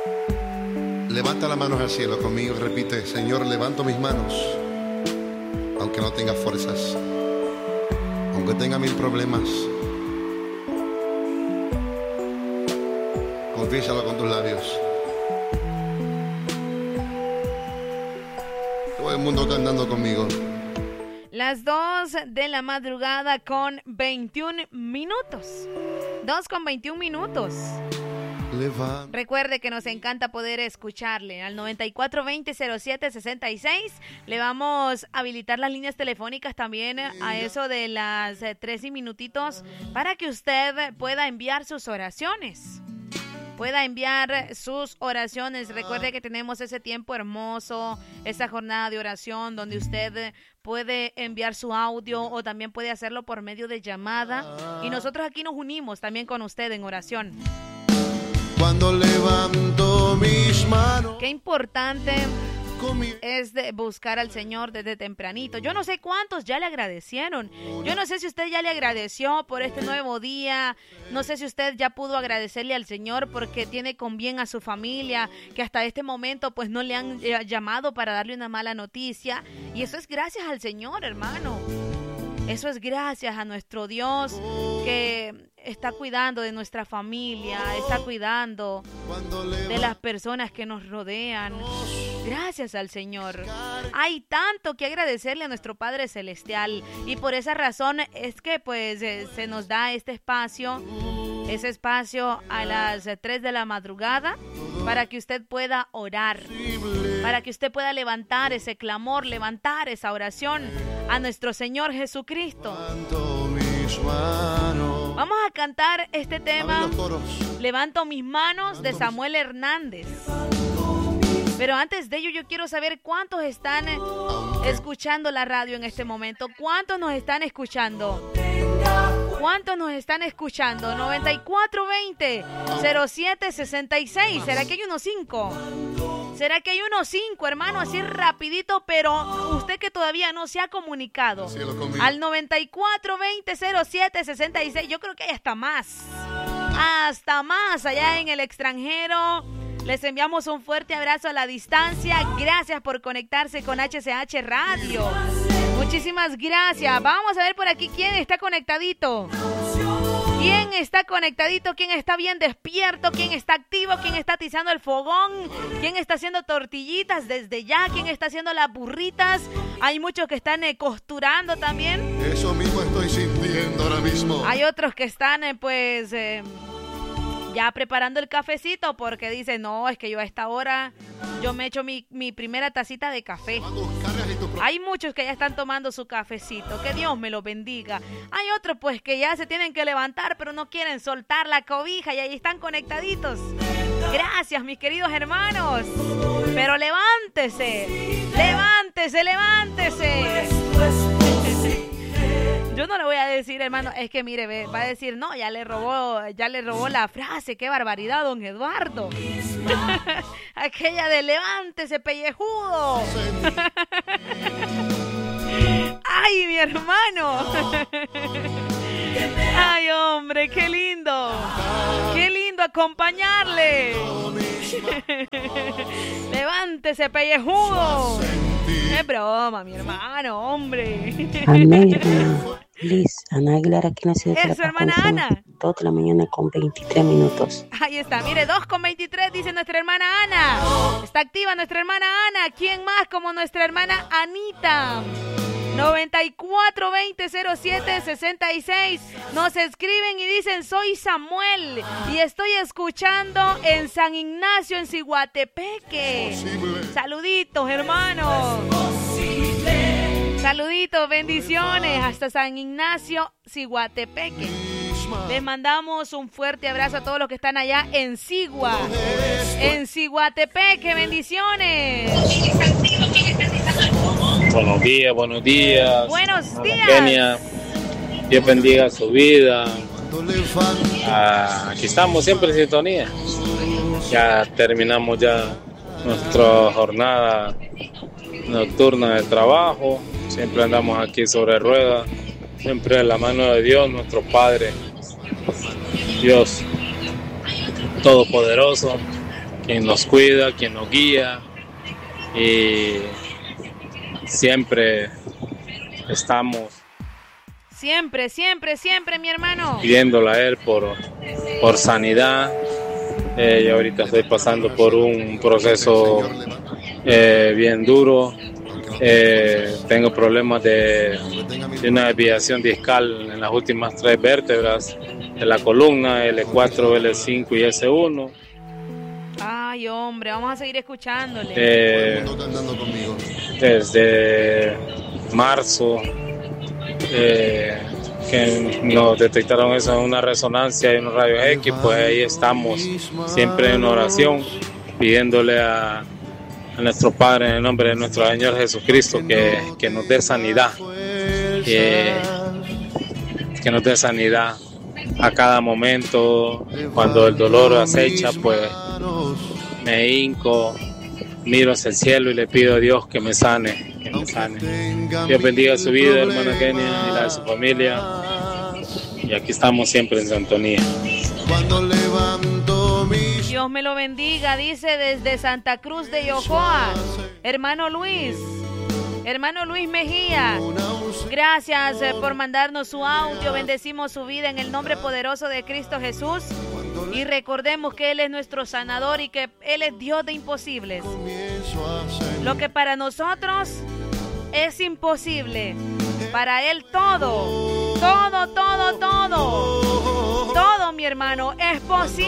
Levanta las manos al cielo conmigo y repite: Señor, levanto mis manos, aunque no tenga fuerzas, aunque tenga 1000 problemas. Confiésalo con tus labios. Todo el mundo cantando conmigo. Las 2 de la madrugada con 21 minutos. 2 con 21 minutos. Recuerde que nos encanta poder escucharle al 9420-0766. Le vamos a habilitar las líneas telefónicas también a eso de las 3 y minutitos para que usted pueda enviar sus oraciones. Recuerde que tenemos ese tiempo hermoso, esa jornada de oración donde usted puede enviar su audio o también puede hacerlo por medio de llamada. Y nosotros aquí nos unimos también con usted en oración. Cuando levanto mis manos. Qué importante es de buscar al Señor desde tempranito. Yo no sé cuántos ya le agradecieron. Yo no sé si usted ya le agradeció por este nuevo día. No sé si usted ya pudo agradecerle al Señor porque tiene con bien a su familia, que hasta este momento pues no le han llamado para darle una mala noticia. Y eso es gracias al Señor, hermano. Eso es gracias a nuestro Dios que está cuidando de nuestra familia, está cuidando de las personas que nos rodean. Gracias al Señor. Hay tanto que agradecerle a nuestro Padre Celestial y por esa razón es que pues se nos da ese espacio a las 3 de la madrugada para que usted pueda orar, para que usted pueda levantar ese clamor, levantar esa oración a nuestro Señor Jesucristo. Vamos a cantar este tema, Levanto mis manos, de Samuel Hernández. Pero antes de ello yo quiero saber cuántos están escuchando la radio en este momento. ¿Cuántos nos están escuchando? ¿Cuántos nos están escuchando? 9420-0766. ¿Será que hay unos 5? ¿Será que hay unos 5, hermano? Así rapidito, pero usted que todavía no se ha comunicado al 9420-0766. Yo creo que hay hasta más allá en el extranjero. Les enviamos un fuerte abrazo a la distancia. Gracias por conectarse con HCH Radio. Muchísimas gracias. Vamos a ver por aquí quién está conectadito. ¿Quién está conectadito? ¿Quién está bien despierto? ¿Quién está activo? ¿Quién está atizando el fogón? ¿Quién está haciendo tortillitas desde ya? ¿Quién está haciendo las burritas? Hay muchos que están costurando también. Eso mismo estoy sintiendo ahora mismo. Hay otros que están ya preparando el cafecito porque dicen, no, es que yo a esta hora yo me echo mi primera tacita de café. Hay muchos que ya están tomando su cafecito, que Dios me lo bendiga. Hay otros pues que ya se tienen que levantar pero no quieren soltar la cobija y ahí están conectaditos. Gracias, mis queridos hermanos. Pero levántese. Yo no le voy a decir, hermano, es que mire, va a decir, no, ya le robó la frase, qué barbaridad, don Eduardo. Aquella de levántese, pellejudo. Ay, mi hermano. Ay, hombre, qué lindo acompañarle. Levántese, pellejudo. Es broma, mi hermano, hombre. Amén, hermano. Liz, Ana Aguilar aquí en la ciudad de La Paz. Su hermana Ana. 2 de la mañana con 23 minutos. Ahí está, mire, 2 con 23 dice nuestra hermana Ana. Está activa nuestra hermana Ana. ¿Quién más como nuestra hermana Anita? 9420-0766. Nos escriben y dicen, soy Samuel y estoy escuchando en San Ignacio, en Ciguatepeque. Saluditos, hermanos. Saluditos, bendiciones hasta San Ignacio, Ciguatepeque. Les mandamos un fuerte abrazo a todos los que están allá en Sigua, en Ciguatepeque. Bendiciones. Buenos días. Buenos días. Kenia, Dios bendiga su vida. Aquí estamos siempre en sintonía. Ya terminamos ya nuestra jornada nocturna de trabajo. Siempre andamos aquí sobre ruedas. Siempre en la mano de Dios, nuestro Padre. Dios Todopoderoso. quien nos cuida, quien nos guía, y siempre estamos siempre, mi hermano, pidiéndole a Él por sanidad. Yo ahorita estoy pasando por un proceso bien duro. Tengo problemas de una desviación discal en las últimas 3 vértebras de la columna, L4, L5 y S1. Ay, hombre, vamos a seguir escuchándole. Desde marzo que nos detectaron eso en una resonancia y unos rayos X, pues ahí estamos siempre en oración, pidiéndole a nuestro Padre en el nombre de nuestro Señor Jesucristo que nos dé sanidad, que nos dé sanidad a cada momento. Cuando el dolor acecha, pues me hinco, miro hacia el cielo y le pido a Dios que me sane, Dios bendiga su vida, hermana Kenia, y la de su familia, y aquí estamos siempre en sintonía. Dios me lo bendiga, dice desde Santa Cruz de Yojoa, hermano Luis Mejía. Gracias por mandarnos su audio. Bendecimos su vida en el nombre poderoso de Cristo Jesús. Y recordemos que Él es nuestro sanador y que Él es Dios de imposibles. Lo que para nosotros es imposible, para Él todo, mi hermano, es posible.